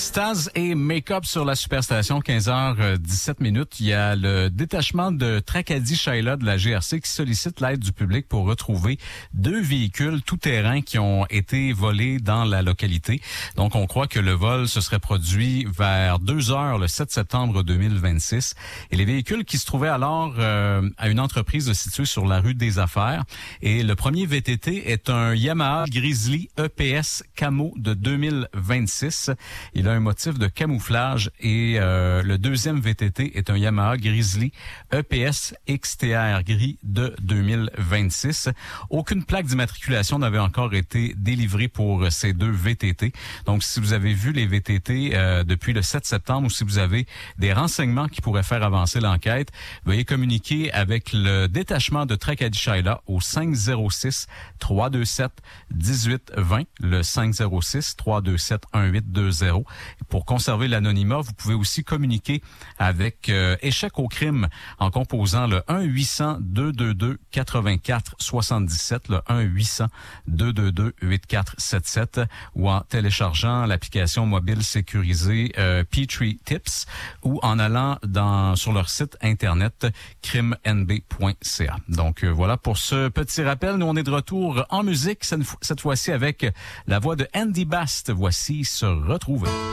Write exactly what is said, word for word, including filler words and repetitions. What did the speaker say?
Staz et Make-up sur la Superstation, quinze heures dix-sept minutes. Il y a le détachement de Tracadie-Sheila de la G R C qui sollicite l'aide du public pour retrouver deux véhicules tout-terrain qui ont été volés dans la localité. Donc, on croit que le vol se serait produit vers deux heures le sept septembre deux mille vingt-six. Et les véhicules qui se trouvaient alors euh, à une entreprise située sur la rue des Affaires. Et le premier V T T est un Yamaha Grizzly E P S Camo de deux mille vingt-six. Il a un motif de camouflage et euh, le deuxième V T T est un Yamaha Grizzly E P S X T R gris de deux mille vingt-six. Aucune plaque d'immatriculation n'avait encore été délivrée pour ces deux V T T. Donc, si vous avez vu les V T T euh, depuis le sept septembre ou si vous avez des renseignements qui pourraient faire avancer l'enquête, veuillez communiquer avec le détachement de Tracadie-Sheila au cinq zéro six, trois deux sept, dix-huit vingt, le cinq zéro six, trois deux sept, huit deux zéro. Pour conserver l'anonymat, vous pouvez aussi communiquer avec euh, Échec au crime en composant le un huit cents, deux deux deux, quatre-vingt-quatre soixante-dix-sept, le un huit cents, deux deux deux, huit quatre sept sept ou en téléchargeant l'application mobile sécurisée euh, Petrie Tips ou en allant dans sur leur site internet crime n b point c a. Donc euh, voilà pour ce petit rappel. Nous, on est de retour en musique, cette, cette fois-ci avec la voix de Andy Bast. Voici Se retrouver.